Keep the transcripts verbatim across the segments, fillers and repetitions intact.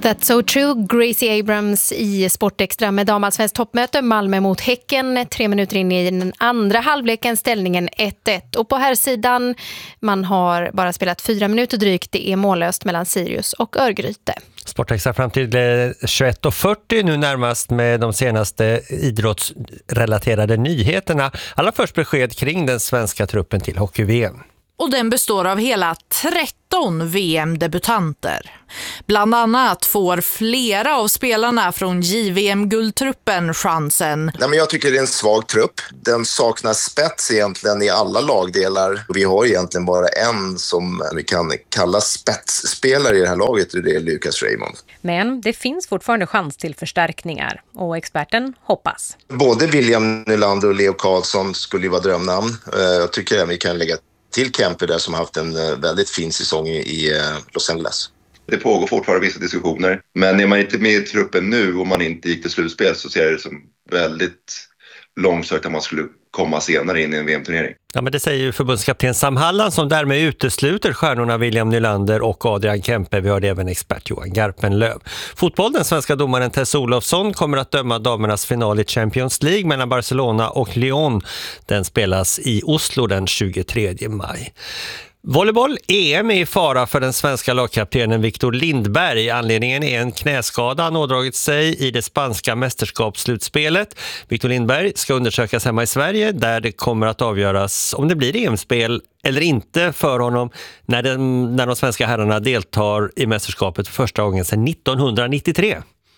That's so true. Gracie Abrams i Sportextra med damallsvenskt toppmöte. Malmö mot Häcken. Tre minuter in i den andra halvleken, ställningen ett ett. Och på här sidan man har bara spelat fyra minuter drygt. Det är mållöst mellan Sirius och Örgryte. Sportextra fram till tjugoett och fyrtio nu närmast med de senaste idrottsrelaterade nyheterna. Allra först besked kring den svenska truppen till hockey-V M. Och den består av hela tretton V M-debutanter. Bland annat får flera av spelarna från J V M-guldtruppen chansen. Nej, men jag tycker det är en svag trupp. Den saknar spets egentligen i alla lagdelar. Vi har egentligen bara en som vi kan kalla spetsspelare i det här laget, och det är Lucas Raymond. Men det finns fortfarande chans till förstärkningar och experten hoppas. Både William Nylander och Leo Karlsson skulle ju vara drömnamn. Jag tycker att vi kan lägga till Kemper där som har haft en väldigt fin säsong i Los Angeles. Det pågår fortfarande vissa diskussioner, men är man inte med i truppen nu och man inte gick till slutspel så ser jag det som väldigt långsökt att man skulle komma senare in i en V M-turnering. Ja, men det säger ju förbundskapten Sam Halland som därmed utesluter stjärnorna William Nylander och Adrian Kempe. Vi hörde även expert Johan Garpenlöv. Fotboll, den svenska domaren Tess Olofsson kommer att döma damernas final i Champions League mellan Barcelona och Lyon. Den spelas i Oslo den tjugotredje maj. Volleyboll, E M är i fara för den svenska lagkaptenen Victor Lindberg. Anledningen är en knäskada han ådragit sig i det spanska mästerskapsslutspelet. Victor Lindberg ska undersökas hemma i Sverige där det kommer att avgöras om det blir E M-spel eller inte för honom när, den, när de svenska herrarna deltar i mästerskapet för första gången sedan nittonhundranittiotre.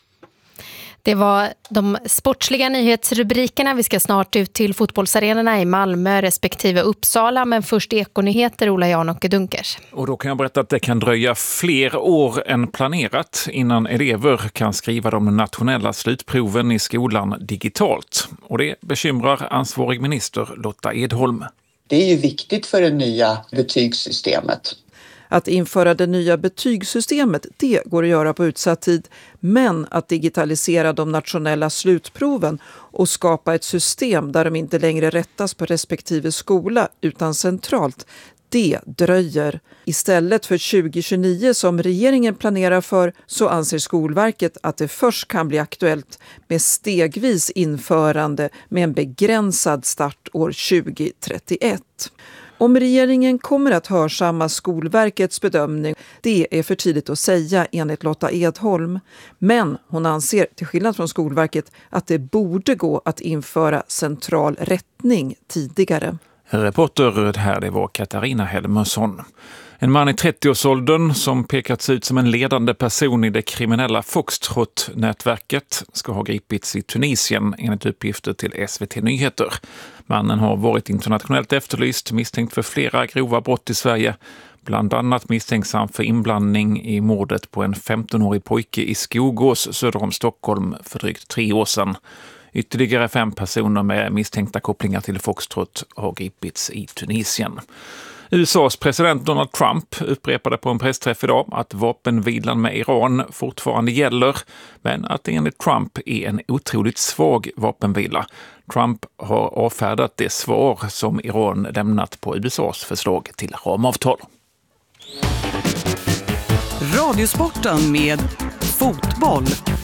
Det var de sportsliga nyhetsrubrikerna. Vi ska snart ut till fotbollsarenorna i Malmö respektive Uppsala. Men först ekonyheter, Ola Jan och Dunkers. Och då kan jag berätta att det kan dröja fler år än planerat innan elever kan skriva de nationella slutproven i skolan digitalt. Och det bekymrar ansvarig minister Lotta Edholm. Det är ju viktigt för det nya betygssystemet. Att införa det nya betygssystemet, det går att göra på utsatt tid. Men att digitalisera de nationella slutproven och skapa ett system där de inte längre rättas på respektive skola utan centralt, det dröjer. Istället för tjugo tjugonio som regeringen planerar för så anser Skolverket att det först kan bli aktuellt med stegvis införande med en begränsad start år tjugo trettioett. Om regeringen kommer att hörsamma Skolverkets bedömning, det är för tidigt att säga enligt Lotta Edholm. Men hon anser, till skillnad från Skolverket, att det borde gå att införa central rättning tidigare. Reporter här, det var Katarina Helmersson. En man i trettioårsåldern som pekats ut som en ledande person i det kriminella Foxtrot-nätverket ska ha gripits i Tunisien enligt uppgifter till S V T Nyheter. Mannen har varit internationellt efterlyst, misstänkt för flera grova brott i Sverige. Bland annat misstänksam för inblandning i mordet på en femtonårig pojke i Skogås söder om Stockholm för drygt tre år sedan. Ytterligare fem personer med misstänkta kopplingar till Foxtrot har gripits i Tunisien. U S A:s president Donald Trump upprepade på en pressträff idag att vapenvilan med Iran fortfarande gäller, men att det enligt Trump är en otroligt svag vapenvila. Trump har avfärdat det svar som Iran lämnat på U S A:s förslag till ramavtal. Radiosporten med fotboll.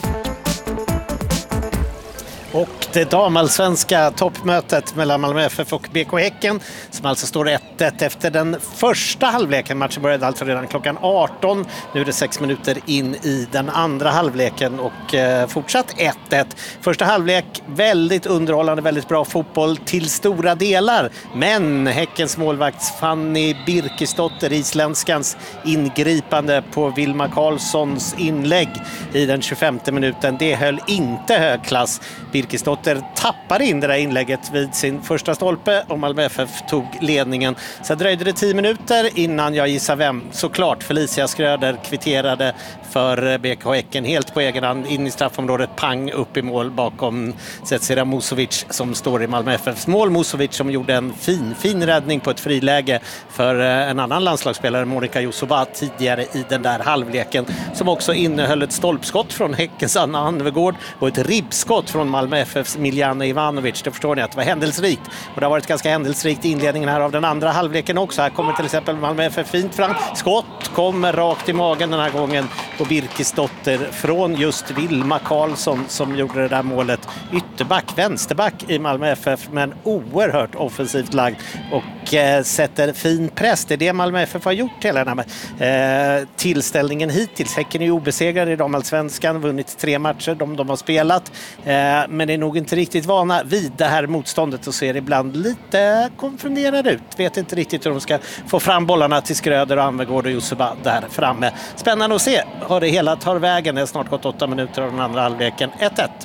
Och det damallsvenska toppmötet mellan Malmö F F och B K Häcken som alltså står ett ett efter den första halvleken. Matchen började alltså redan klockan arton. Nu är det sex minuter in i den andra halvleken och eh, fortsatt ett ett. Första halvlek väldigt underhållande, väldigt bra fotboll till stora delar. Men Häckens målvakt Fanny Birkesdotter, islänskans ingripande på Vilma Karlssons inlägg i den tjugofemte minuten, det höll inte hög klass. Birkesdotter tappade in det där inlägget vid sin första stolpe och Malmö F F tog ledningen. Så dröjde det tio minuter innan, jag gissar vem, såklart Felicia Skröder kvitterade för B K Häcken helt på egen hand in i straffområdet, pang upp i mål bakom Zecira Musovic som står i Malmö F Fs mål. Musovic som gjorde en fin, fin räddning på ett friläge för en annan landslagsspelare, Monika Josoba, tidigare i den där halvleken, som också innehöll ett stolpskott från Häckens Anna Anvegård och ett ribbskott från Malmö F Fs Miljana Ivanovic. Det förstår ni att det var händelserikt, och det har varit ganska händelserikt i inledningen inledningen här av den andra halvleken också. Här kommer till exempel Malmö F F fint fram. Skott kommer rakt i magen den här gången på Birkesdotter från just Vilma Karlsson som gjorde det där målet. Ytterback, vänsterback i Malmö F F, men oerhört offensivt lagd och eh, sätter fin press. Det är det Malmö F F har gjort hela den här eh, tillställningen hittills. Häcken är obesegrade i damallsvenskan, vunnit tre matcher de, de har spelat, eh, men är nog inte riktigt vana vid det här motståndet och ser ibland lite konfunderade ut. Vet inte riktigt hur de ska få fram bollarna till Skröder och Anvegård och Joseba där framme. Spännande att se hur det hela tar vägen. Det har snart gått åtta minuter av den andra halvleken. ett ett.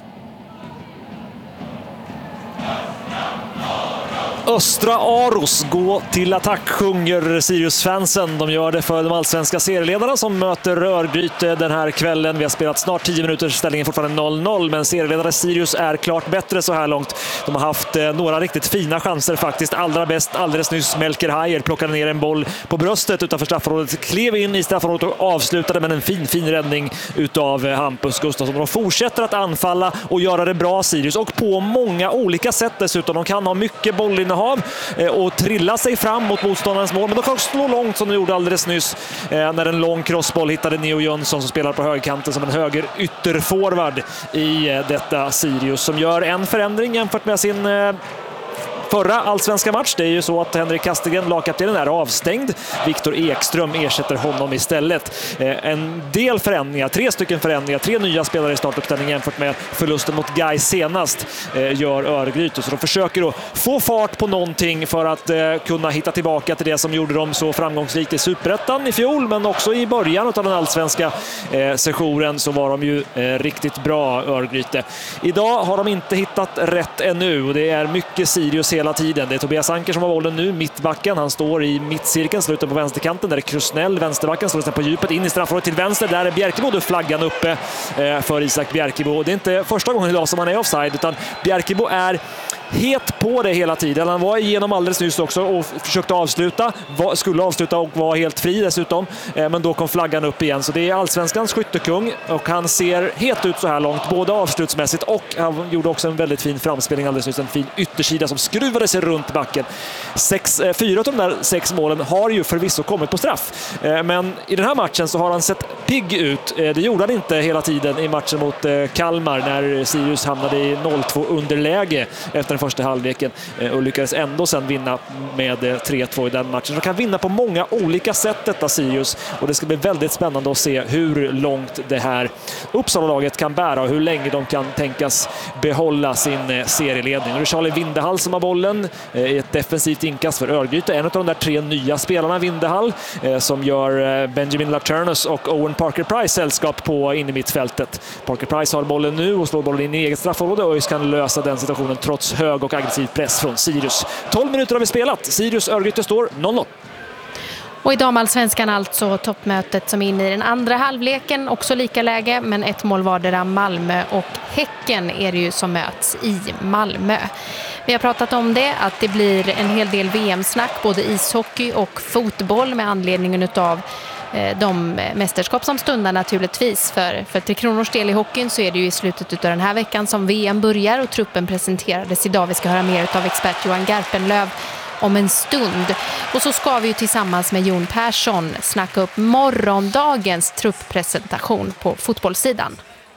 Östra Aros gå till attack, sjunger Sirius-fansen. De gör det för de allsvenska serieledarna som möter Örgryte den här kvällen. Vi har spelat snart tio minuter, ställningen fortfarande noll noll, men serieledare Sirius är klart bättre så här långt. De har haft eh, några riktigt fina chanser faktiskt. Allra bäst alldeles nyss Melker Hajer plockade ner en boll på bröstet utanför straffområdet, klev in i straffområdet och avslutade med en fin fin räddning utav eh, Hampus Gustafsson. De fortsätter att anfalla och göra det bra Sirius, och på många olika sätt dessutom. De kan ha mycket bollinnehav och trilla sig fram mot motståndarens mål, men de kan också slå långt som de gjorde alldeles nyss när en lång crossboll hittade Neo Jönsson som spelar på högerkanten som en höger ytterforward i detta Sirius, som gör en förändring jämfört med sin förra allsvenska match. Det är ju så att Henrik Kastegren, lagkaptenen, är avstängd. Viktor Ekström ersätter honom istället. En del förändringar, tre stycken förändringar, tre nya spelare i startuppställningen jämfört med förlusten mot Gais senast gör Örgryte. Så de försöker då få fart på någonting för att kunna hitta tillbaka till det som gjorde dem så framgångsrikt i Superettan i fjol, men också i början av den allsvenska sessionen så var de ju riktigt bra, Örgryte. Idag har de inte hittat rätt ännu och det är mycket Sirius hela tiden. Det är Tobias Anker som har bollen nu, mittbacken. Han står i mittcirkeln, slutar på vänsterkanten. Där är Krusnell, vänsterbacken, slår sig på djupet in i straffområdet till vänster. Där är Bjerkebo, då flaggan uppe för Isak Bjerkebo. Det är inte första gången idag som han är offside, utan Bjerkebo är het på det hela tiden. Han var igenom alldeles nyss också och försökte avsluta, var, skulle avsluta och var helt fri dessutom, men då kom flaggan upp igen. Så det är allsvenskans skyttekung och han ser het ut så här långt, både avslutsmässigt och han gjorde också en väldigt fin framspelning alldeles nyss, en fin yttersida som skruvade sig runt backen. Sex, fyra av de där sex målen har ju förvisso kommit på straff, men i den här matchen så har han sett pigg ut. Det gjorde han inte hela tiden i matchen mot Kalmar när Sirius hamnade i noll två underläge efter den första halvleken och lyckades ändå sen vinna med tre två i den matchen. De kan vinna på många olika sätt detta Sirius, och det ska bli väldigt spännande att se hur långt det här Uppsala-laget kan bära och hur länge de kan tänkas behålla sin serieledning. Och det är Charlie Vindehall som har bollen i ett defensivt inkast för Örgryte. En av de där tre nya spelarna, Vindehall, som gör Benjamin Laturnus och Owen Parker-Price sällskap på in i mittfältet. Parker-Price har bollen nu och slår bollen in i eget straffområde och ÖIS kan lösa den situationen trots hög och aggressiv press från Sirius. tolv minuter har vi spelat. Sirius Örgryte står noll noll. Och i damallsvenskan alltså toppmötet som är inne i den andra halvleken, också lika läge, men ett mål vardera. Malmö och Häcken är det ju som möts i Malmö. Vi har pratat om det, att det blir en hel del V M-snack, både ishockey och fotboll med anledningen av de mästerskap som stundar naturligtvis. För, för Tre Kronors del i hockeyn så är det ju i slutet av den här veckan som V M börjar och truppen presenterades idag. Vi ska höra mer av expert Johan Garpenlöv om en stund. Och så ska vi ju tillsammans med Jon Persson snacka upp morgondagens trupppresentation på fotbollssidan.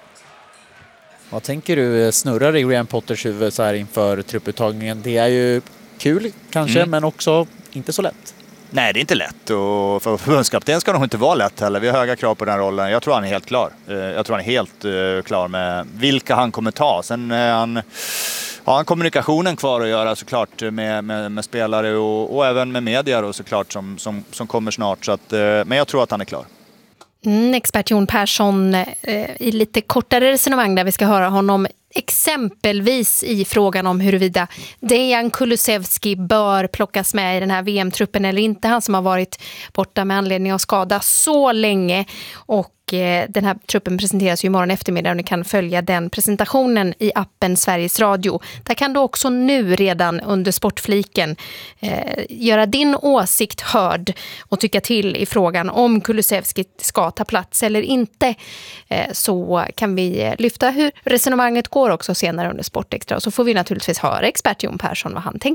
Vad tänker du snurrar i Graham Potters huvud så här inför trupputtagningen? Det är ju kul kanske, mm. men också inte så lätt. Nej, det är inte lätt, och för förbundskapten ska nog inte vara lätt heller. Vi har höga krav på den rollen. Jag tror han är helt klar. Jag tror han är helt klar med vilka han kommer ta. Sen är han, har han kommunikationen kvar att göra såklart med, med, med spelare och, och även med media och såklart som, som, som kommer snart. Så att, men jag tror att han är klar. Mm, expert Jon Persson eh, i lite kortare resonemang där vi ska höra honom exempelvis i frågan om huruvida Dejan Kulusevski bör plockas med i den här V M-truppen eller inte. Han som har varit borta med anledning av skada så länge, och den här truppen presenteras ju imorgon eftermiddag och ni kan följa den presentationen i appen Sveriges Radio. Där kan du också nu redan under sportfliken eh, göra din åsikt hörd och tycka till i frågan om Kulusevski ska ta plats eller inte. Eh, så kan vi lyfta hur resonemanget går också senare under Sportextra, och så får vi naturligtvis höra expert Jon Persson vad han tänker.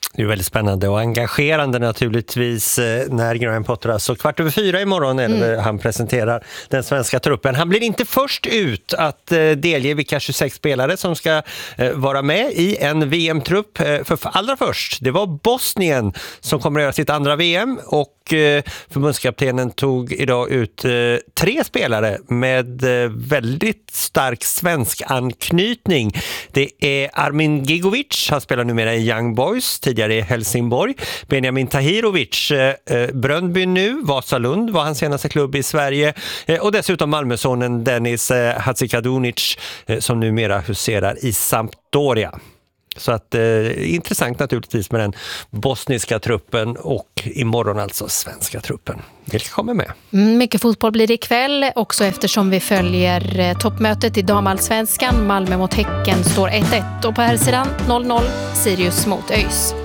Det är väldigt spännande och engagerande naturligtvis när Graham Potter, alltså kvart över fyra imorgon är det mm. han presenterar den svenska truppen. Han blir inte först ut att delge vilka tjugosex spelare som ska vara med i en V M-trupp. För allra först, det var Bosnien som kommer att göra sitt andra V M och förbundskaptenen tog idag ut tre spelare med väldigt stark svensk anknytning. Det är Armin Gigovic, han spelar numera i Young Boys, tidigare i Helsingborg. Benjamin Tahirovic, Bröndby nu, Vasalund var hans senaste klubb i Sverige. Och dessutom Malmösonen Dennis Hadzikadunic som numera huserar i Sampdoria. Så att eh, intressant naturligtvis med den bosniska truppen och imorgon alltså svenska truppen. Vilka kommer med? Mycket fotboll blir det ikväll också eftersom vi följer eh, toppmötet i damallsvenskan. Malmö mot Häcken står ett ett och på här sidan noll noll Sirius mot ÖIS.